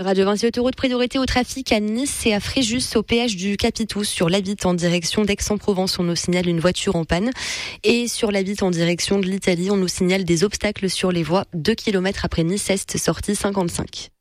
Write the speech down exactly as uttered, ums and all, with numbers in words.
Radio Vinci Autoroute, priorité au trafic à Nice et à Fréjus au péage du Capitou. Sur l'Habite en direction d'Aix-en-Provence, on nous signale une voiture en panne. Et sur l'Habite en direction de l'Italie, on nous signale des obstacles sur les voies deux kilomètres après Nice-Est, sortie cinquante-cinq.